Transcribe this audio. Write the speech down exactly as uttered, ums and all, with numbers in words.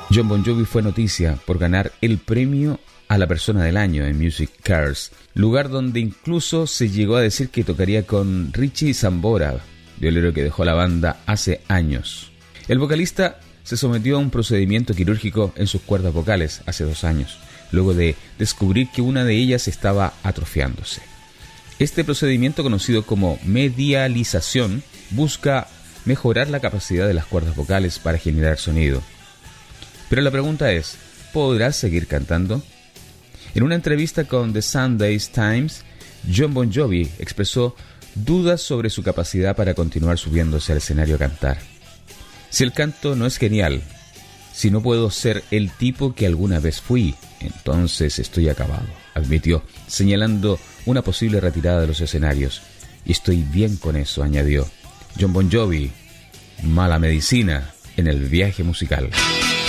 Jon Bon Jovi fue noticia por ganar el premio a la persona del año en Music Cares, lugar donde incluso se llegó a decir que tocaría con Richie Sambora, violero que dejó la banda hace años. El vocalista se sometió a un procedimiento quirúrgico en sus cuerdas vocales hace dos años, luego de descubrir que una de ellas estaba atrofiándose. Este procedimiento, conocido como medialización, busca mejorar la capacidad de las cuerdas vocales para generar sonido. Pero la pregunta es, ¿podrás seguir cantando? En una entrevista con The Sunday Times, Jon Bon Jovi expresó dudas sobre su capacidad para continuar subiéndose al escenario a cantar. Si el canto no es genial, si no puedo ser el tipo que alguna vez fui, entonces estoy acabado, admitió, señalando una posible retirada de los escenarios. Y estoy bien con eso, añadió. Jon Bon Jovi, mala medicina en el viaje musical.